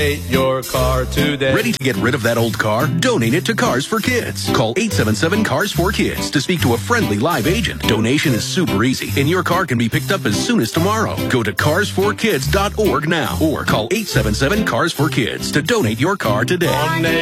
your car today. Ready to get rid of that old car? Donate it to Cars for Kids. Call 877-CARS-4-KIDS to speak to a friendly live agent. Donation is super easy, and your car can be picked up as soon as tomorrow. Go to carsforkids.org now or call 877-CARS-4-KIDS to donate your car today.